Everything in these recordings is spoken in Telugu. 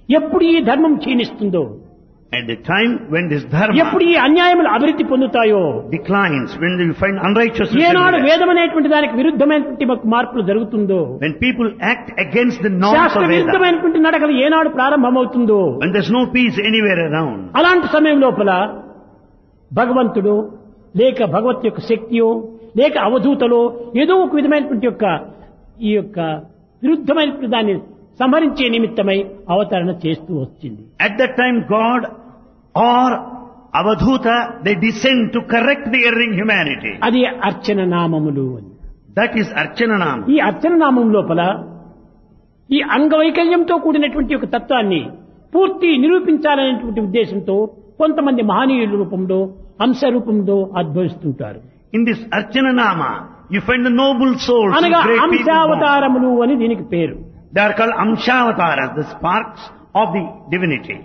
ఎప్పుడు ఈ ధర్మం క్షీణిస్తుందో, At the time when this dharma ఎప్పుడు ఈ అన్యాయములు అభివృద్ధి పొందుతాయో, declines, when you find unrighteousness ఏనాడు everywhere, వేదమైనటువంటి దానికి విరుద్ధమైనటువంటి మార్పులు జరుగుతుందో, when people act against the norms శాస్త్ర of Veda, విరుద్ధమైనటువంటి నడకలు ఏనాడు ప్రారంభమవుతుందో, when there's no peace anywhere around, అలాంటి సమయం లోపల భగవంతుడు లేక భగవత్ యొక్క శక్తియో లేక అవధూతలో ఏదో ఒక విధమైనటువంటి ఈ యొక్క విరుద్ధమైనటువంటి దాన్ని సంహరించే నిమిత్తమై అవతరణ చేస్తూ వచ్చింది. at that time God or Avadhuta, they descend to correct the erring humanity. అది అర్చన నామములు అని. That is Archananam. ఈ అర్చన నామం లోపల ఈ అంగవైకల్యంతో కూడినటువంటి ఒక తత్వాన్ని పూర్తి నిరూపించాలనేటువంటి ఉద్దేశంతో కొంతమంది మహనీయుల రూపంలో అంశ రూపంలో ఉద్భవిస్తుంటారు. In this Archananama, you find the noble souls, the అనగా great people. అంశావతారములు అని దీనికి పేరు. They are called Amshavataras, the sparks of the divinity.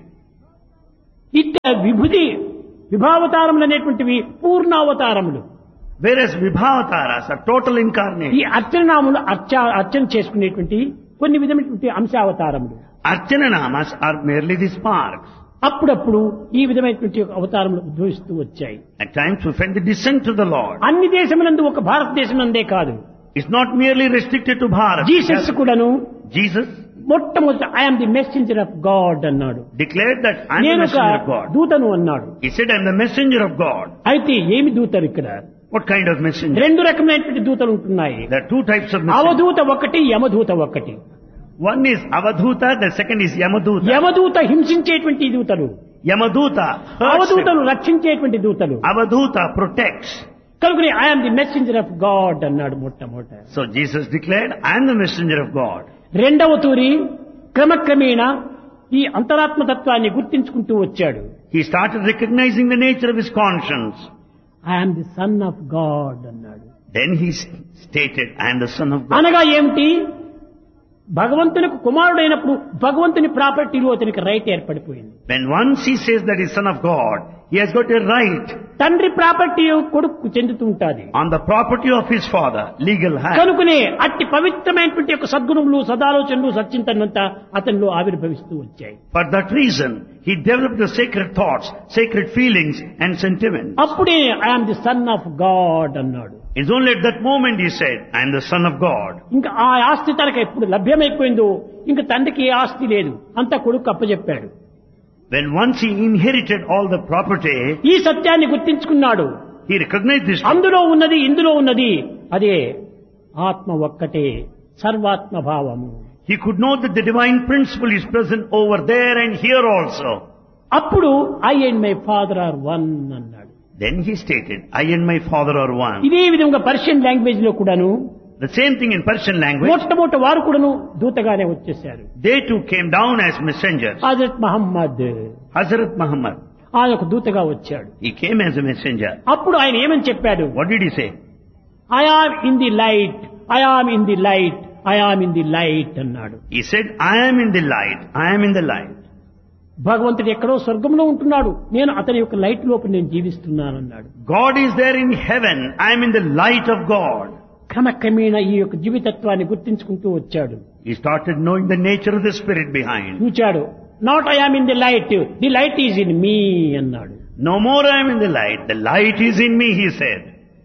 ఇట్లా విభావతారములు అనేటువంటివి పూర్ణావతారములు. Whereas Vibhavataras are total ఈ incarnation. అర్చనాములు అర్చన చేసుకునేటువంటి కొన్ని విధమైనటువంటి అంశావతారములు. Archananamas are merely the sparks. అప్పుడప్పుడు ఈ విధమైనటువంటి అవతారములు ఉద్భవిస్తూ వచ్చాయి. At times we find the descent to the Lord. అన్ని దేశములందు ఒక భారతదేశం నందే కాదు, It's not merely restricted to Bharat. Jesus కూడాను Jesus మొట్టమొదట I'm the messenger of God అన్నాడు. declared that I am the నేను ఒక messenger of God. దూతను అన్నాడు. He said, I am the messenger of God. అయితే ఏమి దూతలు ఇక్కడ? What kind of messenger? రెండు రకమైనటువంటి దూతలు ఉంటున్నాయి. There are two types of messengers. అవధూత ఒకటి, యమదూత ఒకటి. One is Avadhuta, the second is Yamaduta. యమదూత హింసించేటువంటి దూతలు, Yamaduta hurts him. అవధూతలు రక్షించేటువంటి దూతలు. Avadhuta protects. కనుకనే I'm the messenger of God అన్నాడు మొట్టమొదట. So Jesus declared, I am the messenger of God. రెండవ తూరి క్రమక్రమేణా ఈ అంతరాత్మతత్వాన్ని గుర్తించుకుంటూ వచ్చాడు. He started recognizing the nature of his conscience. I'm the son of God అన్నాడు. Then he stated, I am the son of God. అనగా ఏమిటి? భగవంతునికి కుమారుడైనప్పుడు భగవంతుని ప్రాపర్టీలో అతనికి right ఏర్పడిపోయింది. When once he says that he is son of God, he has got a right తండ్రి ప్రాపర్టీ కొడుకు చెందుతూ ఉంటుంది. on the property of his father, legal right. కనుకనే అట్టి పవిత్రమైనటువంటి యొక్క సద్గుణములు, సదాలోచనలు, సచ్చింతనంతా అతనిలో ఆవిర్భవిస్తూ వచ్చాయి. For that reason, he developed the sacred thoughts, sacred feelings and sentiments. అప్పుడే I'm the son of God అన్నాడు. It's only at that moment he said, I am the son of God. ఇంకా ఆ ఆస్తి తనకు ఎప్పుడు లభ్యమైపోయిందో ఇంకా తండ్రికి ఏ ఆస్తి లేదు, అంతా కొడుకు అప్పచెప్పాడు. When once he inherited all the property, ఈ సత్యాన్ని గుర్తించుకున్నాడు. he recognized this. అందులో ఉన్నది, ఇందులో ఉన్నది అదే ఆత్మ ఒక్కటే, సర్వాత్మ భావము. He could know that the divine principle is present over there and here also. అప్పుడు I and my father are one అన్నాడు. Then he stated, I and my father are one. ఇదే విధంగా పర్షియన్ లాంగ్వేజ్ లో కూడాను The same thing in Persian language. మొట్టమొదటి వారు కూడాను దూతగానే వచ్చేశారు. They too came down as messengers. Hazrat Mohammed Hazrat Muhammad, ఆయన ఒక దూతగా వచ్చాడు. he came as a messenger. అప్పుడు ఆయన ఏమని చెప్పాడు? What did he say? I am in the light, I am in the light, I am in the light అన్నాడు. He said, I am in the light, I am in the light. భగవంతుడు ఎక్కడో స్వర్గంలో ఉంటున్నాడు, నేను అతని యొక్క లైట్ లోపల నేను జీవిస్తున్నానన్నాడు. God is there in heaven, I am in the light of God. క్రమక్రమేణా ఈ యొక్క జీవితత్వాన్ని గుర్తించుకుంటూ వచ్చాడు. He started knowing the nature of the spirit behind. చూచాడు. Not I am in the light, the light is in me అన్నాడు. No more I am in the light is in me, he said.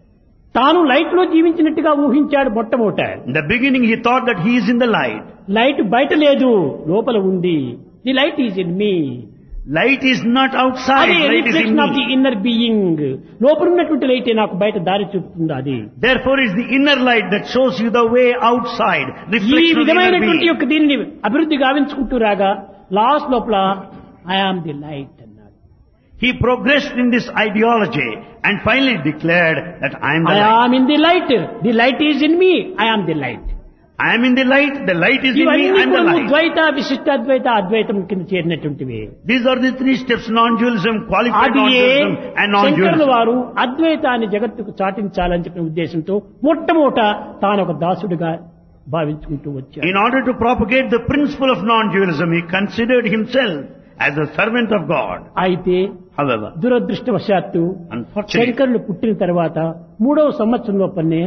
తాను లైట్ లో జీవించినట్టుగా ఊహించాడు మొట్టమొదట. In the beginning he thought that he is in the light. Light బయట లేదు, లోపల ఉంది. The light is in me. Light is not outside, అది light is in reflection of the me. Inner being. లోపల ఉన్నటువంటి లైటే నాకు బయట దారి చూపుతుంది. అది Therefore it's the inner light that shows you the way outside. ఈ Reflection of the inner విధమైనటువంటి being. యొక్క దీన్ని అభివృద్ధి గావించుకుంటూ రాగా లాస్ట్ లోపల ఐ ఆమ్ ది లైట్ అన్నాడు. He progressed in this ideology and finally declared that I am the I light. Am in the light, the light is in me, I am the light. I am in the light is in me, ఇవన్నీ I am the కూడా light. ద్వైత, విశిష్టాద్వైత, అద్వైతం కింద చేరినటువంటివి. These are the three steps, non-dualism, qualified అది non-dualism and శంకరుల non-dualism. వారు అద్వైతాన్ని జగత్తుకు చాటించాలని చెప్పిన ఉద్దేశంతో మొట్టమొదట తాను ఒక దాసుడిగా భావించుకుంటూ వచ్చాడు. In order to propagate the principle of non-dualism, he considered himself as a servant of God. అయితే However, దురదృష్టవశాత్తు unfortunately, శంకరులు పుట్టిన తర్వాత 3వ సంవత్సరం లోపలనే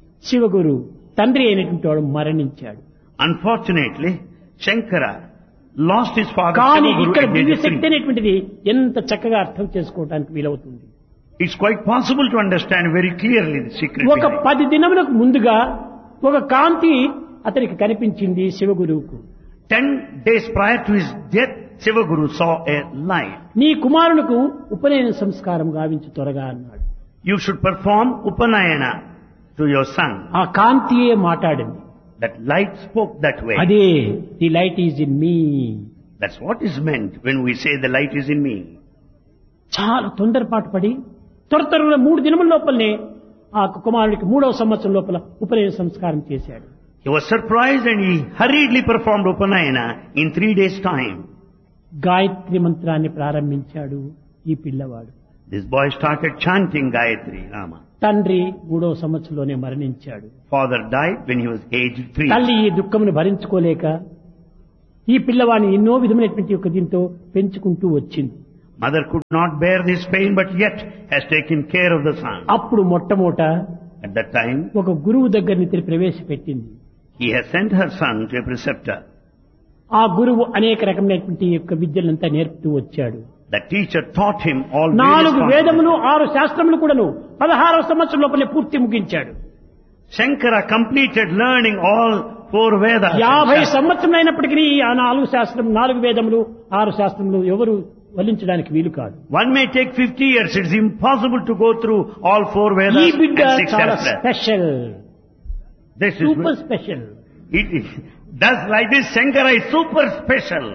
శివగురు తండ్రి అయినటువంటి వాడు మరణించాడు. unfortunately, Shankara lost his father కానీ Shivaguru ఇక్కడ at the age Divya of శక్తి 3. అనేటువంటిది ఎంత చక్కగా అర్థం చేసుకోవడానికి వీలవుతుంది. It's quite possible to understand very clearly the secret ఒక behind. 10 దినములకు ముందుగా ఒక కాంతి అతనికి కనిపించింది శివగురువుకు. 10 days prior to his death, Shivaguru saw a light. నీ కుమారునికి ఉపనయన సంస్కారం గావించు త్వరగా అన్నాడు. You should perform Upanayana to your son. ఆ కాంతియే మాట్లాడింది. That light spoke that way. అదే the light is in me. That's what is meant when we say the light is in me. చాలా తొందరపాటు పడి త్వరగా 3 దినముల లోపలనే ఆ కుమారుడికి 3వ సంవత్సరం లోపల ఉపనయన సంస్కారం చేశాడు. He was surprised and he hurriedly performed Upanayana in 3 days' time. Gayatri మంత్రాన్ని ప్రారంభించాడు ఈ పిల్లవాడు. This boy started chanting Gayatri Rama. తండ్రి 3వ సంవత్సరంలోనే మరణించాడు. Father died when he was aged 3. తల్లి ఈ దుఃఖమును భరించుకోలేక ఈ పిల్లవాడిని ఎన్నో విధమైనటువంటి యొక్క దీంతో పెంచుకుంటూ వచ్చింది. Mother could not bear this pain but yet has taken care of the son. అప్పుడు మొట్టమొదట At that time, ఒక గురువు దగ్గరికి ప్రవేశపెట్టింది. he has sent her son to a preceptor. ఆ గురువు అనేక రకమైనటువంటి యొక్క విద్యలంతా నేర్పుతూ వచ్చాడు. The teacher taught him all 4 various వేదములు 6 శాస్త్రములు కూడాను 16వ సంవత్సరం లోపలే పూర్తి ముగించాడు. Shankara completed learning all 4 Vedas. 50 సంవత్సరం అయినప్పటికీ ఆ 4 శాస్త్రం 4 వేదములు 6 శాస్త్రములు ఎవరు వల్లించడానికి వీలు కాదు. One may take 50 years. It's impossible to go through all 4 ఈ Vedas బిడ్డ and 6 చాలా Shastras. Special, This is super special. it is thus like this Shankara is super special.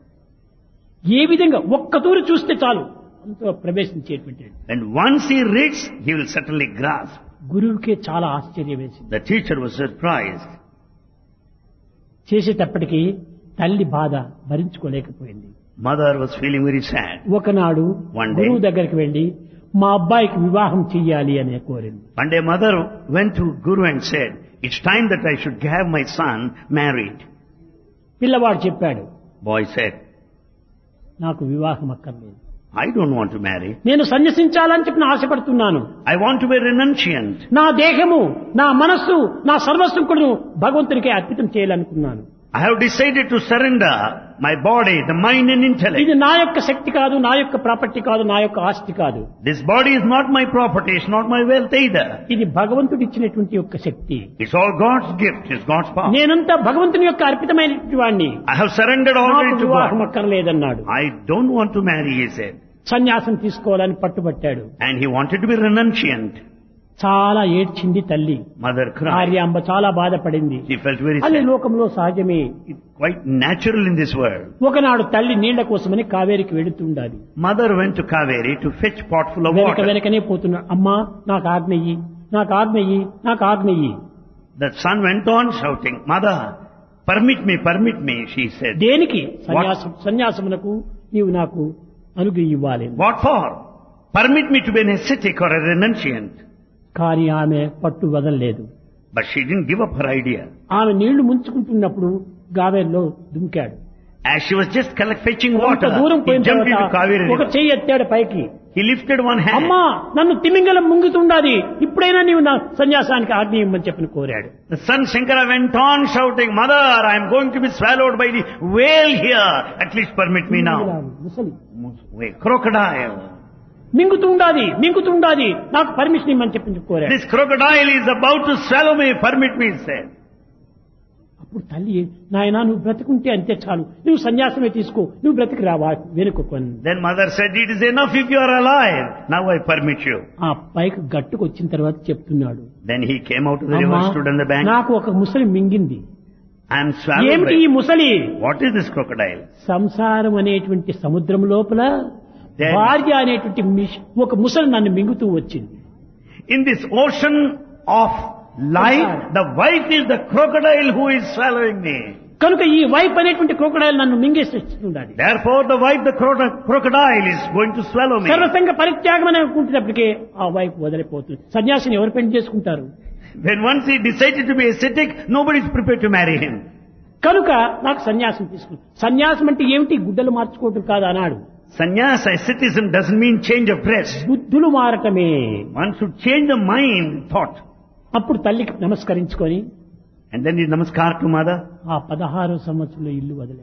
ఏ విధంగా ఒక్క తూరు చూస్తే చాలు అంత ప్రవేశించేటువంటి. And once he reads, he will certainly grasp. గురువుకే చాలా ఆశ్చర్యం వేసింది. The teacher was surprised. చేసేటప్పటికి తల్లి బాధ భరించుకోలేకపోయింది. Mother was feeling very sad. ఒకనాడు One day. గురువు దగ్గరికి వెళ్లి మా అబ్బాయికి వివాహం చెయ్యాలి అని కోరింది. One day mother went to Guru and said, it's time that I should have my son married. పిల్లవాడు చెప్పాడు, Boy said, నాకు వివాహం అక్కర్లేదు, I don't want to marry. నేను సన్యసించాలని చెప్పి ఆశపడుతున్నాను. I want to be renunciant. నా దేహము, నా మనస్సు, నా సర్వస్వం కూడా భగవంతునికే అర్పితం చేయాలనుకున్నాను. I have decided to surrender my body, the mind and intellect. ఇది నా యొక్క శక్తి కాదు, నా యొక్క ప్రాపర్టీ కాదు, నా యొక్క ఆస్తి కాదు. This body is not my property, it's not my wealth either. ఇది భగవంతుడు ఇచ్చినటువంటి యొక్క శక్తి. It's all God's gift, it's God's power. నేనంతా భగవంతుని యొక్క అర్పితమైనటువంటి వాడిని. I have surrendered already నాకు to వివాహం God. అక్కర్లేదన్నాడు. I don't want to marry, he said. సన్యాసం తీసుకోవాలని పట్టుబట్టాడు. And he wanted to be renunciant. చాలా ఏడ్చింది తల్లి. Mother cried. ఆర్యాంబ చాలా బాధపడింది. She felt very అది sad. లోకంలో సహజమే. It's quite natural in this world. ఒకనాడు తల్లి నీళ్ల కోసమని కావేరికి వెళుతుండాలి. Mother went to Kaveri to fetch pot full of వెనక water. వెనకనే పోతున్నాడు. అమ్మా నాకు ఆజ్ఞయ్యి, నాకు ఆజ్ఞయ్యి, నాకు ఆజ్ఞయ్యి. The son went on shouting, Mother, permit me, she said. దేనికి? సన్యాసమునకు నీవు నాకు అనుజ్ఞ ఇవ్వాలి. What for? Permit me to be an ascetic or a renunciant. కానీ ఆమె పట్టు వదలలేదు. But she didn't give up her idea. ఆమె నీళ్లు ముంచుకుంటున్నప్పుడు గావేరులో దుమికాడు. As she was just fetching కొంత water, దూరం he పోయిన jumped into తర్వాత Kaveri ఒక river. చెయ్యి ఎత్తాడు పైకి. He lifted one hand. అమ్మా నన్ను తిమింగలం ముంగుతుండాలి, ఇప్పుడైనా నీవు నా సన్యాసానికి ఆజ్ఞ ఇవ్వమని చెప్పని కోరాడు. The son Shankara went on shouting, Mother, I am going to be swallowed by the whale here. At least permit me now. ముసలి Crocodile. మింగుతుండాలి, నాకు పర్మిషన్ ఇవ్వమని చెప్పి కోరాడు. This crocodile is about to swallow me. Permit me, he said. అప్పుడు తల్లి, నాయనా నువ్వు బ్రతుకుంటే అంతే చాలు, నువ్వు సన్యాసమే తీసుకో, నువ్వు బ్రతికి రావా వెనుకొని. Then mother said, it is enough if you are alive. Now I permit you. ఆ పైకి గట్టుకు వచ్చిన తర్వాత చెప్తున్నాడు, Then he came out of the river, అమ్మా stood on the bank. నాకు ఒక ముసలి మింగింది. I am swallowed ఏమిటి ఈ by... ముసలి? What is this crocodile? సంసారం అనేటువంటి సముద్రం లోపల Then- భార్య అనేటువంటి ఒక ముసలి నన్ను మింగుతూ వచ్చింది. In this ocean of life, the wife is the crocodile who is swallowing me. కనుక ఈ వైఫ్ అనేటువంటి క్రోకడైల్ నన్ను మింగేస్తుండాలి. Therefore the wife, the crocodile is going to swallow me. సర్వసంగ పరిత్యాగం అని అనుకుంటున్నప్పటికీ ఆ వైఫ్ వదిలిపోతుంది. సన్యాసిని ఎవరు పెళ్లి చేసుకుంటారు? When once he decided to be ascetic, nobody is prepared to marry him. కనుక నాకు సన్యాసం తీసుకుంది. సన్యాసం అంటే ఏమిటి? గుడ్డలు మార్చుకోవటం కాదు అన్నాడు. Sannyasa, asceticism doesn't mean change of dress. బుద్ధులు మారటమే. One should change the mind, thought. అప్పుడు తల్లికి నమస్కరించుకొని And then he namaskar to mother. ఆ 16 సంవత్సరంలో ఇల్లు వదిలాడు.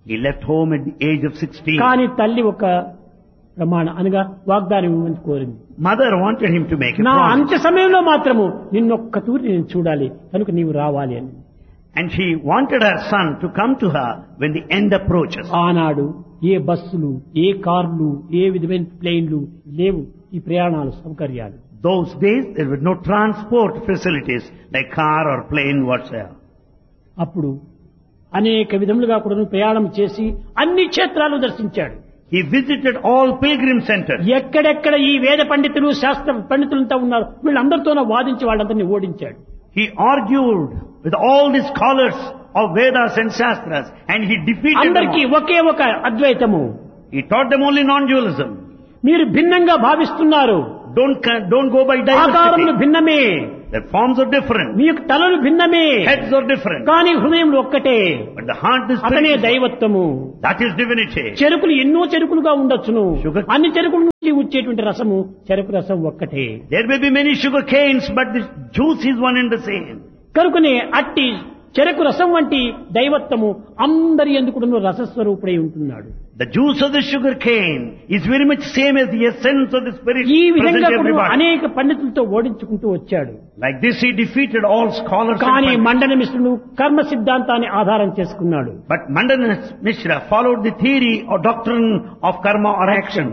He left home at the age of 16. కానీ తల్లి ఒక ప్రమాణం అనగా వాగ్దానం ఇవ్వమని కోరింది. Mother wanted him to make a నా promise. అంత్య సమయంలో మాత్రము నిన్నొక్క తూరి నేను చూడాలి కనుక నీవు రావాలి అని. And she wanted her son to come to her when the end approaches. ఆనాడు ఏ బస్సులు, ఏ కార్లు, ఏ విధమైన ప్లేన్లు లేవు ఈ ప్రయాణాల సౌకర్యాలు. Those days there were no transport facilities like car or plane whatsoever. అప్పుడు అనేక విధములుగా కూడా ప్రయాణం చేసి అన్ని క్షేత్రాలు దర్శించాడు. He visited all pilgrim centers. ఎక్కడెక్కడ ఈ వేద పండితులు శాస్త్ర పండితులంతా ఉన్నారు వీళ్ళందరితోనూ వాదించి వాళ్ళందరినీ ఓడించాడు. He argued with all the scholars of Vedas and Shastras and he defeated them అందరికీ all. ఒకే ఒక అద్వైతము. He taught them only non-dualism. మీరు భిన్నంగా భావిస్తున్నారు, Don't go by ఆకారములు diversity. భిన్నమే, Their forms are different. మీ యొక్క తలలు భిన్నమే, Heads are different. కానీ హృదయంలో ఒక్కటే. But the heart is అతనే spirit. దైవత్వము. That is divinity. చెరుకులు ఎన్నో చెరుకులుగా ఉండొచ్చును, Sugar- అన్ని చెరుకుల నుంచి వచ్చేటువంటి రసము చెరుకు రసం ఒక్కటే. There may be many sugar canes, but the juice is one and the same. కనుకనే అట్టి చెరకు రసం వంటి దైవత్వము అందరి ఎందుకు రసస్వరూపుడై ఉంటున్నాడు. The juice of the sugar cane is very much same as the essence of the spirit ఈ present విధంగా కూడా everybody. అనేక పండితులతో ఓడించుకుంటూ వచ్చాడు. Like this he defeated all scholars. and కానీ pundits. మండన మిశ్రుడు కర్మ సిద్ధాంతాన్ని ఆధారం చేసుకున్నాడు. But Mandana Mishra followed the theory or doctrine of karma or action.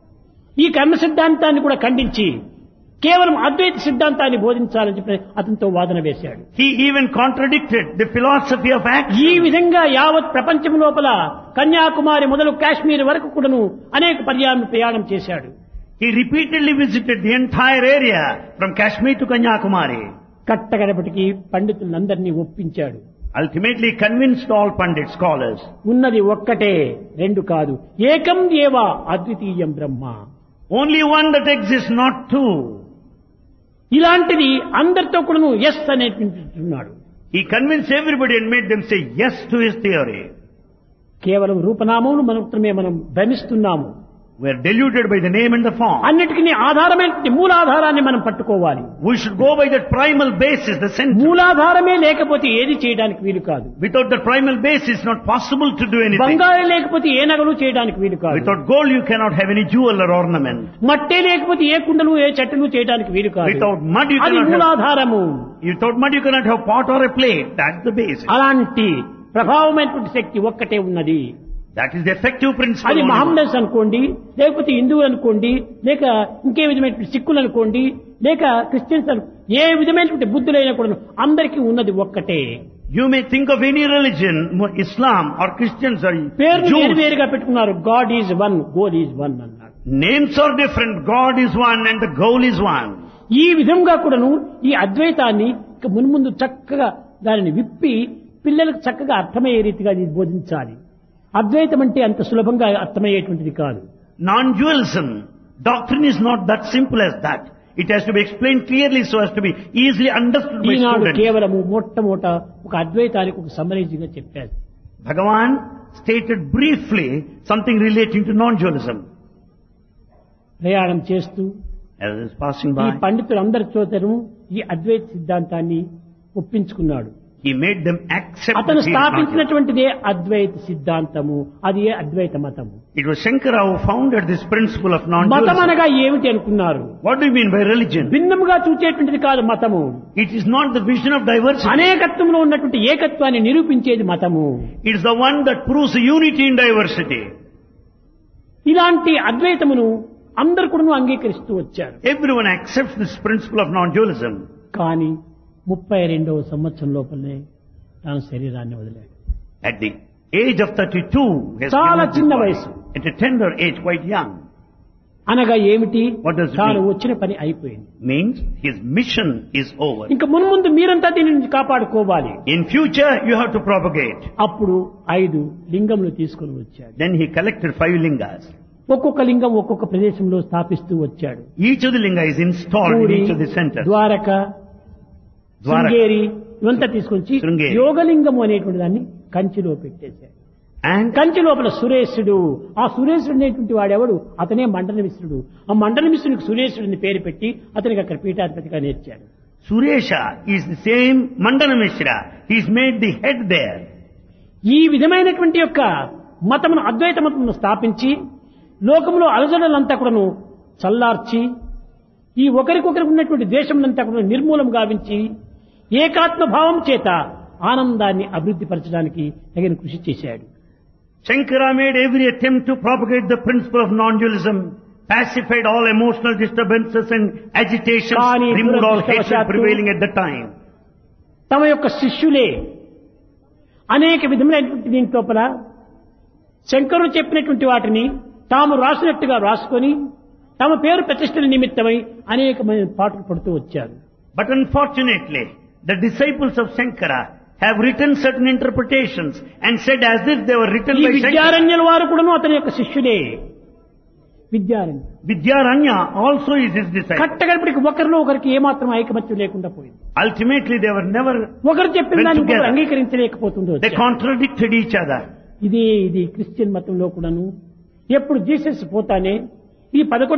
ఈ కర్మ సిద్ధాంతాన్ని కూడా ఖండించి కేవలం అద్వైత సిద్ధాంతాన్ని బోధించాలని చెప్పి అతనితో వాదన వేశాడు. He even contradicted the philosophy of ఈ action. విధంగా యావత్ ప్రపంచం లోపల కన్యాకుమారి మొదలు కాశ్మీర్ వరకు కూడాను అనేక పర్యాయం ప్రయాణం చేశాడు. He repeatedly visited the entire area from Kashmir to Kanyakumari. కట్టగడపటికి పండితులందరినీ ఒప్పించాడు. Ultimately convinced all Pandit scholars. ఉన్నది ఒక్కటే, రెండు కాదు. ఏకం ఏవ అద్వితీయం బ్రహ్మ. Only one that exists, not two. ఇలాంటిది అందరితో కూడాను yes అనేటువంటున్నాడు. He convinced everybody and made them say yes to his theory. కేవలం రూపనామములు మాత్రమే మనం భ్రమిస్తున్నాము. We are deluded by the name and the form. అన్నిటికీ ఆధారమైన మూలాధారాన్ని మనం పట్టుకోవాలి. We should go by that primal basis, the center. మూలాధారమే లేకపోతే ఏది చేయడానికి వీలు కాదు. Without the primal basis, it's not possible to do anything. బంగారం లేకపోతే ఏ నగలు చేయడానికి వీలు కాదు. Without gold, you cannot have any jewel or ornament. మట్టే లేకపోతే ఏ కుండలు ఏ చెట్టులు చేయడానికి వీలు కాదు. Without mud, you అది cannot have. మూలాధారము. Without mud, you cannot have pot or a plate. That's the basis. అలాంటి ప్రభావమైనటువంటి శక్తి ఒక్కటే ఉన్నది. That is the effective principle. అది only. మహమ్మద్ అనుకోండి, లేకపోతే హిందువు అనుకోండి, లేక ఇంకే విధమైనటువంటి సిక్కులు అనుకోండి, లేక క్రిస్టియన్స్ ఏ విధమైనటువంటి బుద్ధులైనా కూడా అందరికీ ఉన్నది ఒక్కటే. You may think of any religion, Islam or Christians or పేర్లు Jews. వేరువేరుగా పెట్టుకున్నారు. God is one, goal is one అన్నాడు. Names are different. God is one and the goal is one. ఈ విధంగా కూడాను ఈ అద్వైతాన్ని ఇక మున్ముందు చక్కగా దానిని విప్పి పిల్లలకు చక్కగా అర్థమయ్యే రీతిగా ఇది బోధించాలి. అద్వైతం అంటే అంత సులభంగా అర్థమయ్యేటువంటిది కాదు. Non-dualism doctrine is not that simple as that. It has to be explained clearly so as to be easily understood by Eenadu students. కేవలము మొట్టమొదట ఒక అద్వైతానికి ఒక సమరైజ్గా చెప్పారు. Bhagavan stated briefly something relating to non-dualism. ప్రయాణం చేస్తూ As is passing ఈ by, పండితులు అందరి చోతను ఈ అద్వైత సిద్ధాంతాన్ని ఒప్పించుకున్నాడు. he made them accept అతను that he is not dual. స్థాపించినటువంటిదే అద్వైత సిద్ధాంతము, అది అద్వైత మతము. It was Shankara who founded this principle of మతం non-dualism. అనగా ఏమిటి అనుకున్నారు? What do you mean by religion? భిన్నముగా చూచేటువంటిది కాదు మతము. It is not the vision of diversity. అనేకత్వంలో ఉన్నటువంటి ఏకత్వాన్ని నిరూపించేది మతము. It is the one that proves unity in diversity. ఇలాంటి అద్వైతమును అందరు కూడా అంగీకరిస్తూ వచ్చారు. Everyone accepts this principle of non-dualism. కానీ 32వ సంవత్సరం లోపలనే తాను శరీరాన్ని వదిలాడు. At the age of 32, he has చాలా given up his చిన్న body. వయసు. At a tender age, quite young. అనగా ఏమిటి? What does it తాను mean? వచ్చిన పని అయిపోయింది. Means his mission is over. ఇంకా మున్ముందు మీరంతా దీని నుంచి కాపాడుకోవాలి. In future, you have to propagate. అప్పుడు 5 లింగములు తీసుకొని వచ్చాడు. Then he collected 5 lingas. ఒక్కొక్క లింగం ఒక్కొక్క ప్రదేశంలో స్థాపిస్తూ వచ్చాడు. Each of the linga is installed in puri, each of the centers. Dwaraka, Sringeri ఇవంతా తీసుకొచ్చి శృంగేరి. యోగలింగము అనేటువంటి దాన్ని కంచిలో పెట్టేశాడు. And కంచి లోపల సురేశుడు, ఆ సురేశుడు అనేటువంటి వాడెవడు? అతనే మండల మిశ్రుడు. ఆ మండల మిశ్రుడికి సురేశుడిని పేరు పెట్టి అతనికి అక్కడ పీఠాధిపతిగా నేర్చాడు. Suresha is the same Mandana Mishra. He is made the head there. ఈ విధమైనటువంటి యొక్క మతమును అద్వైత మతమును స్థాపించి లోకంలో అలజడులంతా కూడాను చల్లార్చి ఈ ఒకరికొకరికి ఉన్నటువంటి ద్వేషమునంతా కూడా నిర్మూలం గావించి ఏకాత్మ భావం చేత ఆనందాన్ని అభివృద్ధి పరచడానికి తగిన కృషి చేశాడు. Shankara made every attempt to propagate the principle of non-dualism, pacified all emotional disturbances and agitations, Kani removed all hatred దురదృష్టవశాత్తు prevailing at the time. తమ యొక్క శిష్యులే అనేక విధములైనటువంటి దీని లోపల శంకరుడు చెప్పినటువంటి వాటిని తాము రాసినట్టుగా రాసుకొని తమ పేరు ప్రతిష్టల నిమిత్తమై అనేకమైన పాటలు పడుతూ వచ్చారు. But unfortunately, the disciples of Shankara have written certain interpretations and said as if they were written ఈ by Shankara. విద్యారణ్యుల వారు కూడాను అతని యొక్క శిష్యులే. Vidyaranya Vidyaranya also is his disciple. కట్టగడిపటికి ఒకరిలో ఒకరికి ఏమాత్రం ఐకమత్యం లేకుండా పోయింది. Ultimately, they were never, ఒకరు చెప్పిన went దాన్ని together. అంగీకరించలేకపోతుందో They contradicted each other. ఇది క్రిస్టియన్ మతంలో కూడాను ఎప్పుడు జీసస్ పోతానే ఈ 11